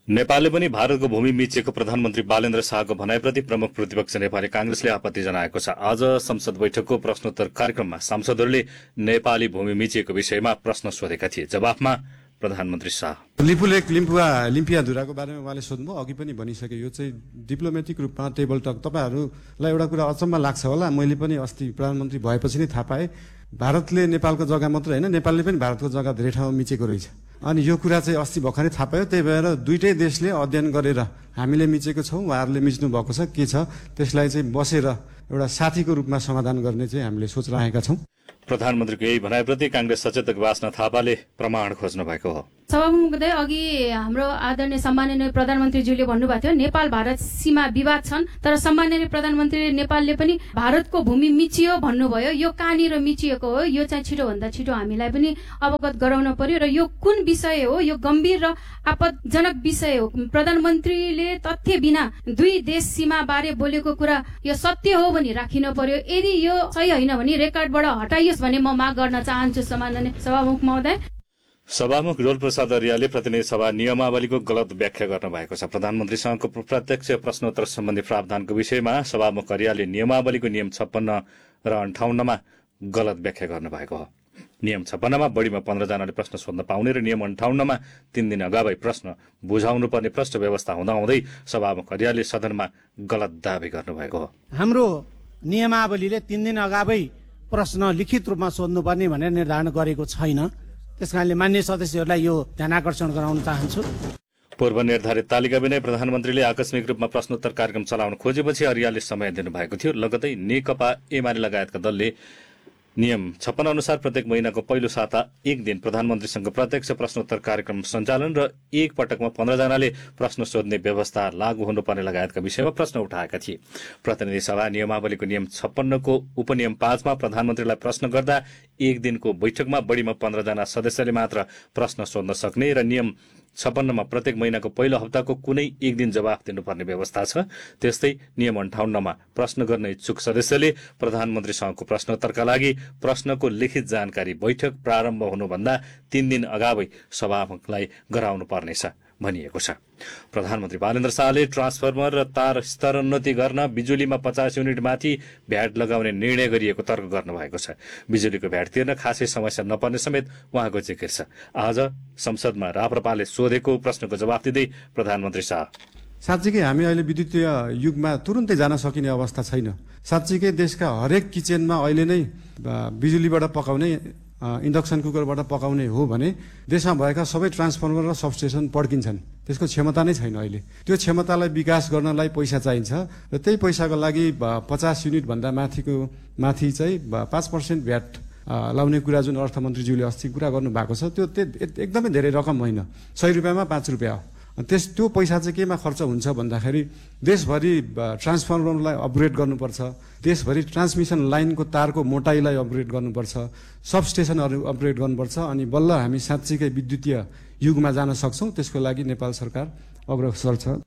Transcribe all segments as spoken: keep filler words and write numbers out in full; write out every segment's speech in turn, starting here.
नेपालले पनि भारतको भूमि मिचेको प्रधानमन्त्री बालेन्द्र शाहको भनाइप्रति प्रमुख प्रतिपक्ष नेपाली कांग्रेसले आपत्ति जनाएको छ। आज संसद बैठकको प्रश्नोत्तर कार्यक्रममा सांसदहरूले नेपाली भूमि मिचेको विषयमा प्रश्न सोधेका थिए। जवाफमा प्रधानमन्त्री शाह लिपुलेक लिम्पुवा लिम्पियाधुराको बारेमा उहाँले सोध्नुभयो, अघि पनि भनिसके यो चाहिँ डिप्लोमेटिक रूपमा टेबल टक। तपाईँहरूलाई एउटा कुरा अचम्म लाग्छ होला, मैले पनि अस्ति प्रधानमन्त्री भएपछि नै थाहा पाएँ भारतले नेपालको जग्गा मात्र होइन नेपालले पनि भारतको जग्गा धेरै ठाउँमा मिचेको रहेछ। अनि यो कुरा चाहिँ अस्ति भर्खरै थाहा पायो। त्यही भएर दुईटै देशले अध्ययन गरेर हामीले मिचेको छौँ, उहाँहरूले मिच्नु भएको छ, के छ त्यसलाई चाहिँ बसेर एउटा साथीको रूपमा समाधान गर्ने चाहिँ हामीले सोच राखेका छौँ। प्रधानमन्त्रीको यही भनाइप्रति कांग्रेस सचेतक बास्ना थापाले प्रमाण खोज्नु भएको हो। सभामुख महोदय, अघि हाम्रो आदरणीय सम्माननीय प्रधानमन्त्रीज्यूले भन्नुभएको थियो नेपाल भारत सीमा विवाद छन्, तर सम्माननीय प्रधानमन्त्री नेपालले पनि भारतको भूमि मिचियो भन्नुभयो। यो कहाँनिर मिचिएको हो यो चाहिँ छिटोभन्दा छिटो हामीलाई पनि अवगत गराउन पर्यो र यो कुन विषय हो, यो गम्भीर र आपदजनक विषय हो। प्रधानमन्त्रीले तथ्य बिना दुई देश सीमा बारे बोलेको कुरा यो सत्य हो भनी राखिनु पर्यो। यदि यो सही होइन भने रेकर्डबाट हटाइयोस् भन्ने म माग गर्न चाहन्छु सम्माननीय सभामुख महोदय। सभामुख डोल प्रसाद अर्यालले प्रतिनिधि सभा नियमावलीको गलत व्याख्या गर्न भएको छ। प्रधानमन्त्रीसँगको प्रत्यक्ष प्रश्नोत्तर सम्बन्धी प्रावधानको विषयमा सभामुख अर्यालले नियमावलीको नियम छप्पन्न र अन्ठाउन्नमा गलत व्याख्या गर्नु भएको हो। नियम छप्पन्नमा बढीमा पन्ध्र जनाले प्रश्न सोध्न पाउने र नियम अन्ठाउन्नमा तीन दिन अगावै प्रश्न बुझाउनु पर्ने प्रष्ट व्यवस्था हुँदाहुँदै सभामुख अर्यालले सदनमा गलत दावी गर्नुभएको हो। हाम्रो नियमावलीले तीन दिन अगावै प्रश्न लिखित रूपमा सोध्नुपर्ने भनेर निर्धारण गरेको छैन। त्यसकारणले मान्य सदस्यहरूलाई यो ध्यान आकर्षण गराउन चाहन्छु। पूर्व निर्धारित तालिका बिना प्रधानमन्त्रीले आकस्मिक रूपमा प्रश्नोत्तर कार्यक्रम चलाउन खोजेपछि अर्यालले समय दिनुभएको थियो। लगतै नेकपा एमाले लगायतका दलले नियम छप्पन्न अनुसार प्रत्येक महिनाको पहिलो साता एक दिन प्रधानमन्त्रीसँग प्रत्यक्ष प्रश्नोत्तर कार्यक्रम सञ्चालन र एक पटकमा पन्ध्र जनाले प्रश्न सोध्ने व्यवस्था लागू हुनुपर्ने लगायतका विषयमा प्रश्न उठाएका थिए। प्रतिनिधि सभा नियमावलीको नियम छप्पन्नको उपनियम पाँचमा प्रधानमन्त्रीलाई प्रश्न गर्दा एक दिनको बैठकमा बढीमा पन्ध्र जना सदस्यले मात्र प्रश्न सोध्न सक्ने र नियम छप्पन्नमा प्रत्येक महिनाको पहिलो हप्ताको कुनै एक दिन जवाफ दिनुपर्ने व्यवस्था छ। त्यस्तै नियम अन्ठाउन्नमा प्रश्न गर्ने इच्छुक सदस्यले प्रधानमन्त्रीसँगको प्रश्नोत्तरका लागि प्रश्नको लिखित जानकारी बैठक प्रारम्भ हुनुभन्दा तीन दिन अगावै सभामुखलाई गराउनु पर्नेछ भनिएको छ। प्रधानमन्त्री बालेन्द्र शाहले ट्रान्सफर्मर र तार स्तरोन्नति गर्न बिजुलीमा पचास युनिट माथि भ्याट लगाउने निर्णय गरिएको तर्क गर्नुभएको छ। बिजुलीको भ्याट तिर्न खासै समस्या नपर्ने समेत उहाँको जिकिर छ। आज संसदमा राप्रपाले सोधेको प्रश्नको जवाफ दिँदै प्रधानमन्त्री शाह साँच्चीकै हामी अहिले विद्युतीय युगमा तुरुन्तै जान सकिने अवस्था छैन। साँच्चीकै देशका हरेक किचनमा अहिले नै बिजुलीबाट पकाउने इन्डक्सन कुकरबाट पकाउने हो भने देशमा भएका सबै ट्रान्सफर्मर र सबस्टेसन पड्किन्छन्। त्यसको क्षमता नै छैन। अहिले त्यो क्षमतालाई विकास गर्नलाई पैसा चाहिन्छ र त्यही पैसाको लागि पचास युनिटभन्दा माथिको माथि चाहिँ पाँच पर्सेन्ट भ्याट लाउने कुरा जुन अर्थमन्त्रीज्यूले अस्ति कुरा गर्नुभएको छ त्यो एकदमै धेरै रकम होइन। सय रुपियाँमा पाँच रुपियाँ हो। त्यस त्यो पैसा चाहिँ केमा खर्च हुन्छ भन्दाखेरि देशभरि ट्रान्सफर्मरलाई अपग्रेड गर्नुपर्छ, देशभरि ट्रान्समिसन लाइनको तारको मोटाइलाई अपग्रेड गर्नुपर्छ, सबस्टेसनहरू अपग्रेड गर्नुपर्छ, अनि बल्ल हामी साँच्चीकै विद्युतीय युगमा जान सक्छौँ। त्यसको लागि नेपाल सरकार अग्रसर छ।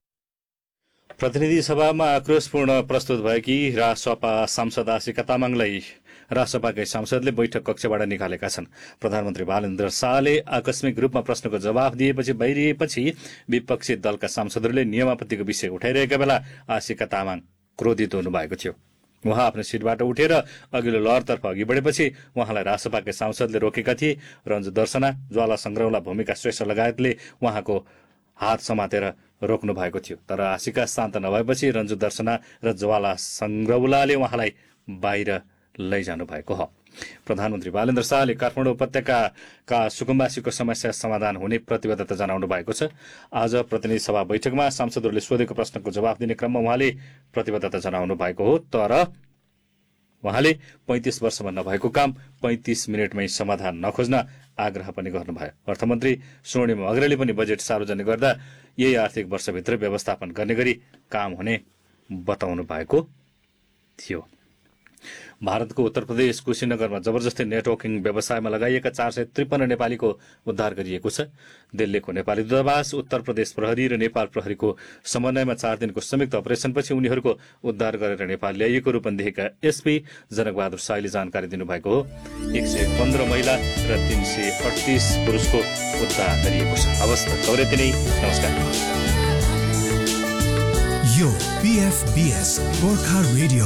प्रतिनिधि सभामा आक्रोशपूर्ण प्रस्तुत भएकी रासपा सांसद आशिका तामाङलाई रासपाकै सांसदले बैठक कक्षबाट निकालेका छन्। प्रधानमन्त्री बालेन्द्र शाहले आकस्मिक रूपमा प्रश्नको जवाफ दिएपछि बाहिरिएपछि विपक्षी दलका सांसदहरूले नियमावलीको विषय उठाइरहेका बेला आशिका तामाङ क्रोधित हुनुभएको थियो। उहाँ आफ्नो सिटबाट उठेर अघिल्लो लहरतर्फ अघि बढेपछि उहाँलाई रासपाकै सांसदले रोकेका थिए। रञ्जु दर्शना, ज्वाला सङ्ग्रौला, भूमिका श्रेष्ठ लगायतले उहाँको हात समातेर रोक्नु भएको थियो। तर आशिका शान्त नभएपछि रञ्जु दर्शना र ज्वाला सङ्ग्रौलाले उहाँलाई बाहिर लैजानु भएको हो। प्रधानमन्त्री बालेन्द्र शाहले काठमाडौँ उपत्यकाका सुकुम्बासीको समस्या समाधान हुने प्रतिबद्धता जनाउनु भएको छ। आज प्रतिनिधि सभा बैठकमा सांसदहरूले सोधेको प्रश्नको जवाफ दिने क्रममा उहाँले प्रतिबद्धता जनाउनु भएको हो। तर उहाँले पैंतिस वर्षमा नभएको काम पैंतिस मिनटमै समाधान नखोज्न आग्रह पनि गर्नुभयो। अर्थमन्त्री स्वर्णिम अग्रले पनि बजेट सार्वजनिक गर्दा यही आर्थिक वर्षभित्र व्यवस्थापन गर्ने गरी काम हुने बताउनु भएको थियो। भारतको उत्तर प्रदेश कुशीनगरमा जबरजस्ती नेटवर्किङ व्यवसायमा लगाइएका चार सय त्रिपन्न नेपालीको उद्धार गरिएको छ। दिल्लीको नेपाली दूतावास, उत्तर प्रदेश प्रहरी र नेपाल प्रहरीको समन्वयमा चार दिनको संयुक्त अपरेसनपछि उनीहरूको उद्धार गरेर नेपाल ल्याइएको रूपन्देहीका एसपी जनकबहादुर साईले जानकारी दिनुभएको हो। एक सय पन्ध्र महिला र तीन सय अडतिस पुरुषको उद्धार गरिएको छ। हवस् त, खबर यति नै। नमस्कार। बीएफबीएस गोर्खा रेडियो